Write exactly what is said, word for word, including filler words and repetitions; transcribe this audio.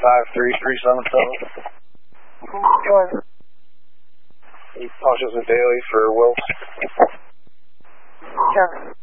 five three three seven seven. He punches a daily for Wilkes. Sure.